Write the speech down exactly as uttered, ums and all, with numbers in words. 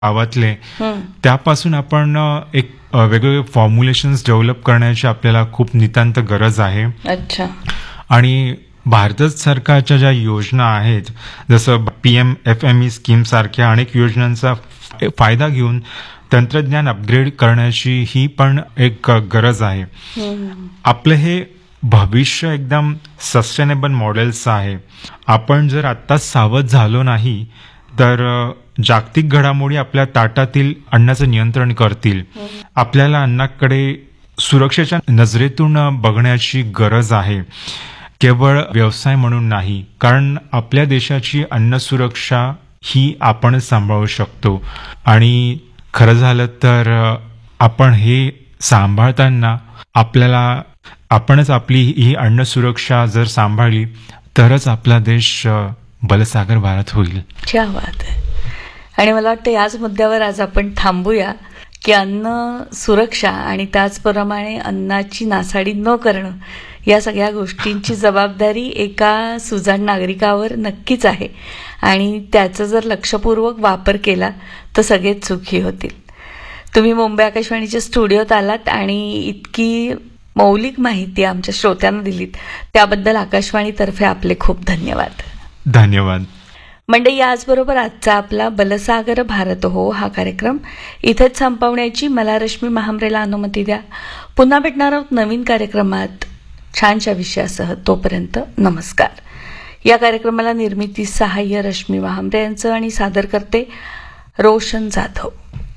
गावातले, त्यापासून आपण एक वेगवेगळे फॉर्म्युलेशन्स डेव्हलप करण्याची आपल्याला खूप नितांत गरज आहे. अच्छा. आणि भारत सरकारच्या ज्या योजना आहेत, जसं P M F M E scheme सारख्या अनेक योजनांचा फायदा घेऊन तंत्रज्ञान अपग्रेड करण्याची ही पण एक गरज आहे. आपलं हे भविष्य एकदम सस्टेनेबल मॉडेल्सचं आहे. आपण जर आत्ताच सावध झालो नाही तर जागतिक घडामोडी आपल्या ताटातील अन्नाचं नियंत्रण करतील. आपल्याला अन्नाकडे सुरक्षेच्या नजरेतून बघण्याची गरज आहे, केवळ व्यवसाय म्हणून नाही. कारण आपल्या देशाची अन्न सुरक्षा ही आपणच सांभाळू शकतो. आणि खरं झालं तर आपण हे सांभाळताना आपल्याला आपणच आपली ही अन्न सुरक्षा जर सांभाळली तरच आपला देश बलसागर भारत होईल. क्या बात आहे. आणि मला वाटतं याच मुद्द्यावर आज आपण थांबूया की अन्न सुरक्षा आणि त्याचप्रमाणे अन्नाची नासाडी न करणं या सगळ्या गोष्टींची जबाबदारी एका सुजाण नागरिकावर नक्कीच आहे. आणि त्याचा जर लक्षपूर्वक वापर केला तर सगळेच सुखी होतील. तुम्ही मुंबई आकाशवाणीच्या स्टुडिओत आलात आणि इतकी मौलिक माहिती आमच्या श्रोत्यांना दिलीत त्याबद्दल आकाशवाणीतर्फे आपले खूप धन्यवाद. धन्यवाद. मंडळी, याचबरोबर आजचा आपला बलसागर भारत हो हा कार्यक्रम इथेच संपवण्याची मला रश्मी महामरेला अनुमती द्या. पुन्हा भेटणार आहोत नवीन कार्यक्रमात छानशा विषयासह. तोपर्यंत नमस्कार. या कार्यक्रमाला निर्मिती सहाय्य रश्मी महामरे यांचं आणि सादर करते रोशन जाधव.